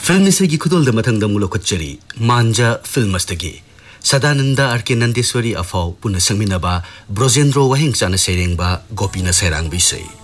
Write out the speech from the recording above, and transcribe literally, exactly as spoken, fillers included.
Film इसेगी खुदोल मथंग मुलो खचरी मांजा फिल्मस्तगी Sadananda are के नंदेश्वरी अफाव पुनः संगमिनबा ब्रोजेंद्रो वहिंग चाना सेरेंगबा गोपीना सैरांग बिसई।